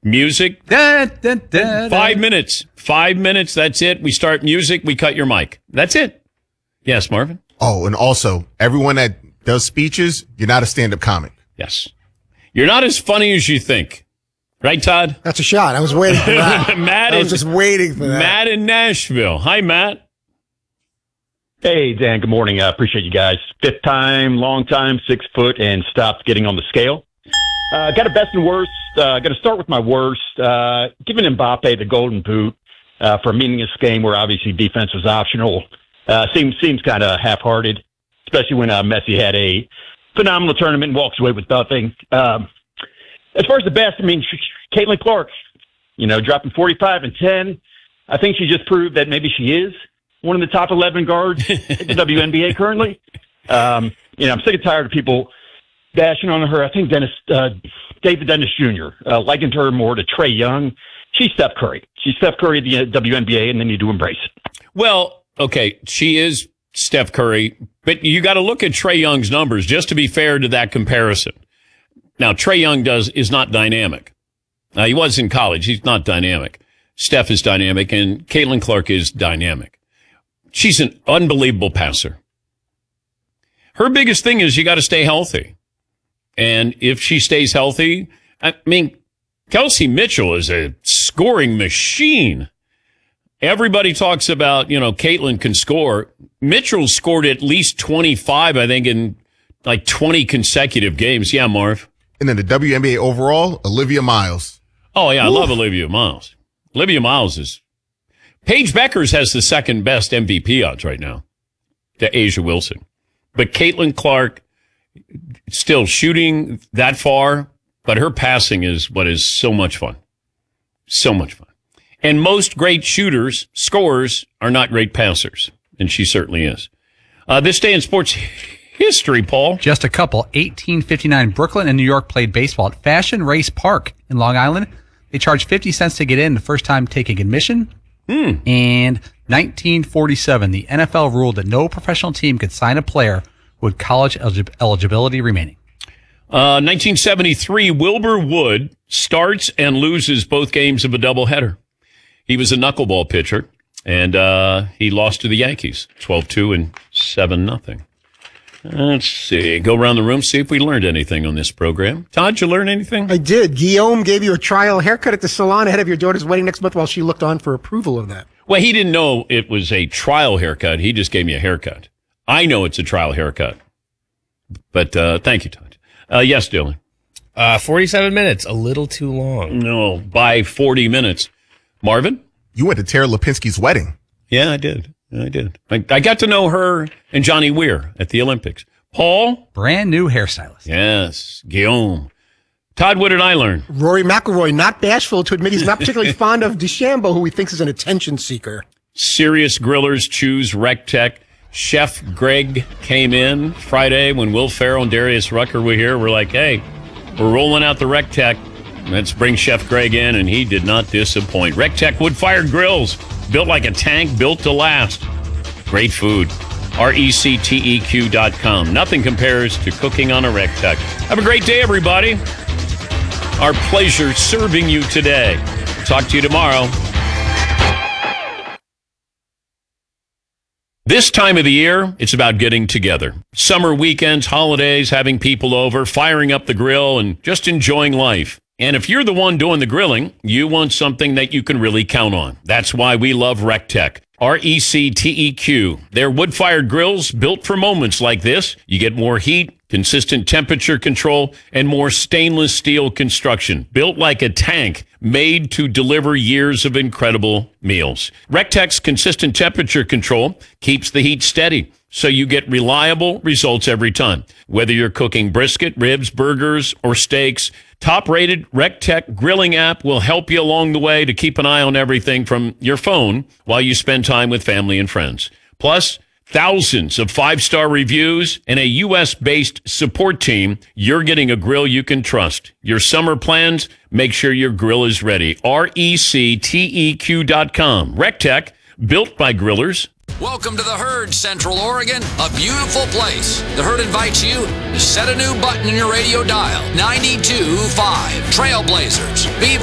Music. Da, da, da, 5 minutes. 5 minutes. That's it. We start music. We cut your mic. That's it. Yes, Marvin? Oh, and also, everyone that does speeches, you're not a stand-up comic. Yes. You're not as funny as you think. Right, Todd? That's a shot. I was waiting for that. Matt I was just waiting for that. Matt in Nashville. Hi, Matt. Hey, Dan, good morning. I appreciate you guys. Fifth time, long time, 6 foot, and stopped getting on the scale. Got a best and worst. Going to start with my worst. Giving Mbappe the golden boot for a meaningless game where obviously defense was optional seems kind of half-hearted, especially when Messi had a phenomenal tournament and walks away with nothing. As far as the best, I mean, Caitlin Clark, dropping 45 and 10. I think she just proved that maybe she is one of the top 11 guards in the WNBA currently. I'm sick and tired of people bashing on her. I think David Dennis Jr. Likened her more to Trae Young. She's Steph Curry. She's Steph Curry of the WNBA, and they need to embrace it. Well, okay, she is Steph Curry, but you got to look at Trae Young's numbers just to be fair to that comparison. Now, Trae Young is not dynamic. He was in college. He's not dynamic. Steph is dynamic, and Caitlin Clark is dynamic. She's an unbelievable passer. Her biggest thing is you got to stay healthy. And if she stays healthy, I mean, Kelsey Mitchell is a scoring machine. Everybody talks about, Caitlin can score. Mitchell scored at least 25, I think, in like 20 consecutive games. Yeah, Marv. And then the WNBA overall, Olivia Miles. Oh, yeah, I love Olivia Miles. Olivia Miles is... Paige Beckers has the second best MVP odds right now to Asia Wilson. But Caitlin Clark still shooting that far, but her passing is what is so much fun. So much fun. And most great scorers, are not great passers. And she certainly is. This day in sports history, Paul. Just a couple. 1859, Brooklyn and New York played baseball at Fashion Race Park in Long Island. They charged 50 cents to get in the first time taking admission. And 1947, the NFL ruled that no professional team could sign a player with college eligibility remaining. 1973, Wilbur Wood starts and loses both games of a doubleheader. He was a knuckleball pitcher, and he lost to the Yankees, 12-2 and 7-0. Let's see. Go around the room, see if we learned anything on this program. Todd, did you learn anything? I did. Guillaume gave you a trial haircut at the salon ahead of your daughter's wedding next month while she looked on for approval of that. Well, he didn't know it was a trial haircut. He just gave me a haircut. I know it's a trial haircut. But thank you, Todd. Yes, Dylan. 47 minutes, a little too long. No, by 40 minutes. Marvin? You went to Tara Lipinski's wedding. Yeah, I did. I got to know her and Johnny Weir at the Olympics. Paul? Brand new hairstylist. Yes. Guillaume. Todd, what did I learn? Rory McIlroy, not bashful to admit he's not particularly fond of DeChambeau, who he thinks is an attention seeker. Serious grillers choose RecTech. Chef Greg came in Friday when Will Ferrell and Darius Rucker were here. We're like, hey, we're rolling out the RecTech. Let's bring Chef Greg in, and he did not disappoint. RecTech wood-fired grills, built like a tank, built to last. Great food. RecTeq.com. Nothing compares to cooking on a RecTech. Have a great day, everybody. Our pleasure serving you today. Talk to you tomorrow. This time of the year, it's about getting together. Summer weekends, holidays, having people over, firing up the grill, and just enjoying life. And if you're the one doing the grilling, you want something that you can really count on. That's why we love RecTech. RecTeq. They're wood-fired grills built for moments like this. You get more heat, consistent temperature control, and more stainless steel construction. Built like a tank, made to deliver years of incredible meals. RecTech's consistent temperature control keeps the heat steady, so you get reliable results every time. Whether you're cooking brisket, ribs, burgers, or steaks, top-rated RecTech grilling app will help you along the way to keep an eye on everything from your phone while you spend time with family and friends. Plus, thousands of 5-star reviews and a U.S.-based support team. You're getting a grill you can trust. Your summer plans, make sure your grill is ready. RecTeq.com. RecTech, built by grillers. Welcome to the Herd, Central Oregon, a beautiful place. The Herd invites you to set a new button in your radio dial, 92.5 Trailblazers. Be